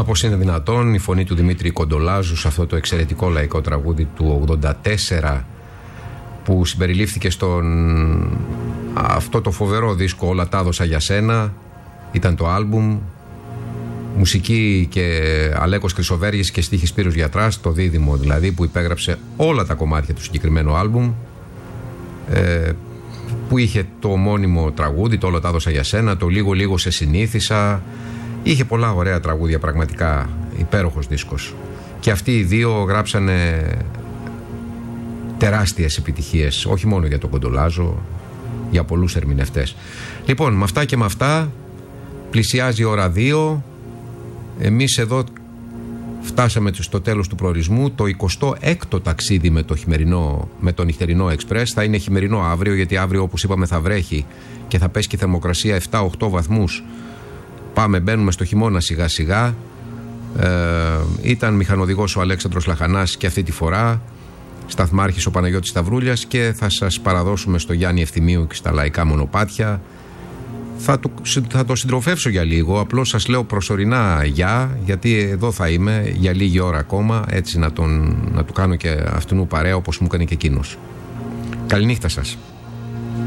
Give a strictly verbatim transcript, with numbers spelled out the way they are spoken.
Πώς είναι δυνατόν, η φωνή του Δημήτρη Κοντολάζου σε αυτό το εξαιρετικό λαϊκό τραγούδι του ογδόντα τέσσερα που συμπεριλήφθηκε στον αυτό το φοβερό δίσκο «Όλα τα έδωσα για σένα». Ήταν το άλμπουμ, μουσική και Αλέκος Χρυσοβέργης και στίχη Σπύρος Γιατράς, το δίδυμο δηλαδή που υπέγραψε όλα τα κομμάτια του συγκεκριμένου άλμπουμ, ε, που είχε το μόνιμο τραγούδι, το «Όλα τα έδωσα για σένα», το «Λίγο λίγο σε συνήθισα». Είχε πολλά ωραία τραγούδια, πραγματικά υπέροχος δίσκος. Και αυτοί οι δύο γράψανε τεράστιες επιτυχίες, όχι μόνο για τον Κοντολάζο, για πολλούς ερμηνευτές. Λοιπόν, με αυτά και με αυτά πλησιάζει η ώρα δύο. Εμείς εδώ φτάσαμε στο τέλος του προορισμού. Το εικοστό έκτο ταξίδι με το, χειμερινό, με το νυχτερινό εξπρές θα είναι χειμερινό αύριο, γιατί αύριο, όπως είπαμε, θα βρέχει και θα πέσει και η θερμοκρασία επτά με οκτώ βαθμούς. Πάμε, μπαίνουμε στο χειμώνα σιγά σιγά. Ε, ήταν μηχανοδηγός ο Αλέξανδρος Λαχανάς και αυτή τη φορά, σταθμάρχης ο Παναγιώτης Σταυρούλιας, και θα σας παραδώσουμε στο Γιάννη Ευθυμίου και στα λαϊκά μονοπάτια. Θα το, θα το συντροφεύσω για λίγο, απλώς σας λέω προσωρινά γεια, γιατί εδώ θα είμαι για λίγη ώρα ακόμα, έτσι να, τον, να του κάνω και αυτού παρέα όπως μου έκανε και εκείνος. Καληνύχτα σας.